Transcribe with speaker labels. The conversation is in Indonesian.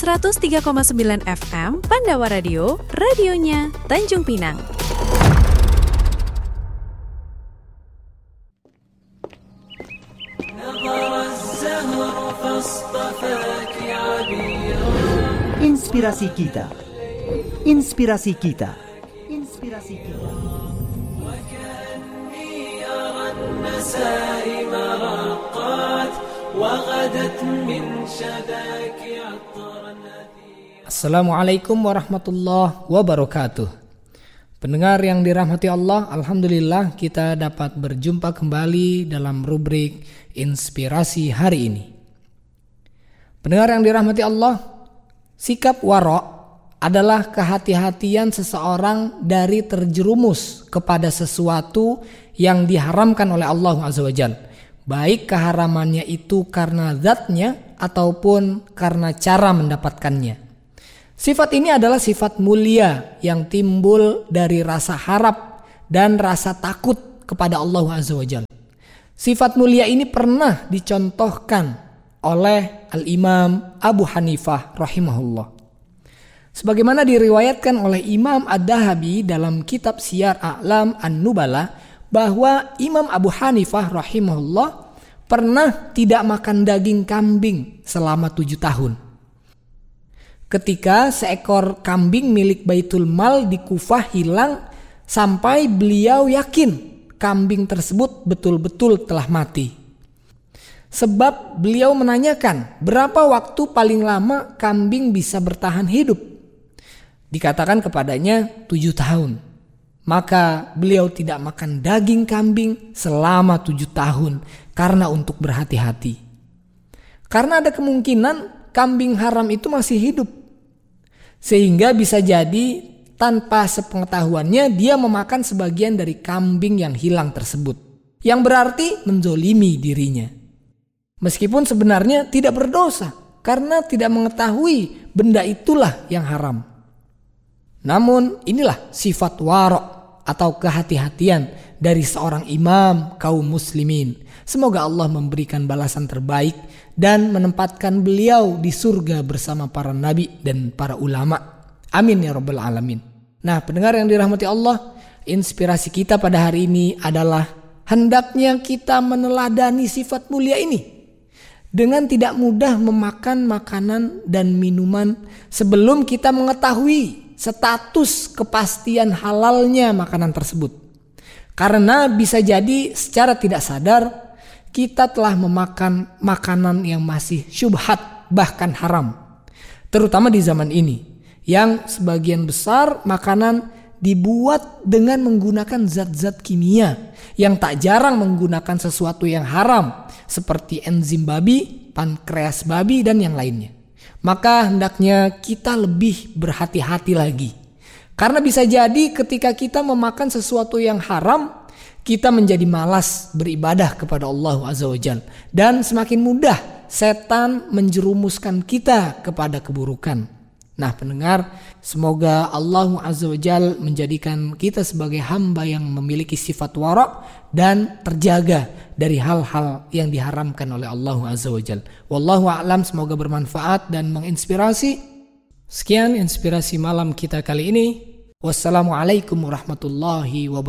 Speaker 1: 103,9 FM Pandawa Radio, radionya Tanjung Pinang.
Speaker 2: Inspirasi kita. Inspirasi kita. Inspirasi kita.
Speaker 3: Assalamualaikum warahmatullahi wabarakatuh. Pendengar yang dirahmati Allah, alhamdulillah kita dapat berjumpa kembali dalam rubrik Inspirasi hari ini. Pendengar yang dirahmati Allah, sikap wara' adalah kehati-hatian seseorang dari terjerumus kepada sesuatu yang diharamkan oleh Allah Azza wa Jalla. Baik keharamannya itu karena zatnya ataupun karena cara mendapatkannya. Sifat ini adalah sifat mulia yang timbul dari rasa harap dan rasa takut kepada Allah Azza wa Jalla. Sifat mulia ini pernah dicontohkan oleh Al-Imam Abu Hanifah rahimahullah. Sebagaimana diriwayatkan oleh Imam Ad-Dahabi dalam kitab Siyar A'lam An-Nubala, bahwa Imam Abu Hanifah rahimahullah pernah tidak makan daging kambing selama 7 tahun. Ketika seekor kambing milik Baitul Mal di Kufah hilang, sampai beliau yakin kambing tersebut betul-betul telah mati. Sebab beliau menanyakan berapa waktu paling lama kambing bisa bertahan hidup. Dikatakan kepadanya 7 tahun. Maka beliau tidak makan daging kambing selama 7 tahun karena untuk berhati-hati. Karena ada kemungkinan kambing haram itu masih hidup. Sehingga bisa jadi tanpa sepengetahuannya dia memakan sebagian dari kambing yang hilang tersebut. Yang berarti menzolimi dirinya. Meskipun sebenarnya tidak berdosa karena tidak mengetahui benda itulah yang haram. Namun inilah sifat wara' atau kehati-hatian dari seorang imam kaum muslimin. Semoga Allah memberikan balasan terbaik dan menempatkan beliau di surga bersama para nabi dan para ulama. Amin ya rabbal alamin. Nah, pendengar yang dirahmati Allah, inspirasi kita pada hari ini adalah hendaknya kita meneladani sifat mulia ini dengan tidak mudah memakan makanan dan minuman sebelum kita mengetahui status kepastian halalnya makanan tersebut. Karena bisa jadi secara tidak sadar kita telah memakan makanan yang masih syubhat bahkan haram. Terutama di zaman ini yang sebagian besar makanan dibuat dengan menggunakan zat-zat kimia yang tak jarang menggunakan sesuatu yang haram seperti enzim babi, pankreas babi dan yang lainnya. Maka hendaknya kita lebih berhati-hati lagi. Karena bisa jadi ketika kita memakan sesuatu yang haram, kita menjadi malas beribadah kepada Allah Azza wa Jalla. Dan semakin mudah setan menjerumuskan kita kepada keburukan. Nah pendengar, semoga Allah Azza wa Jalla menjadikan kita sebagai hamba yang memiliki sifat wara' dan terjaga dari hal-hal yang diharamkan oleh Allah Azza wa Jalla. Wallahu a'lam, semoga bermanfaat dan menginspirasi. Sekian inspirasi malam kita kali ini. Wassalamualaikum warahmatullahi wabarakatuh.